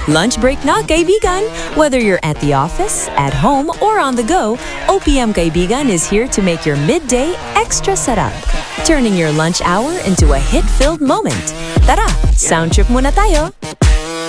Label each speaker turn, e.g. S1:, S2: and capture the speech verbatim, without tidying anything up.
S1: Lunch break na, kaibigan! Whether you're at the office, at home, or on the go, O P M Kaibigan is here to make your midday extra sarap, turning your lunch hour into a hit-filled moment. Tara, sound trip muna tayo!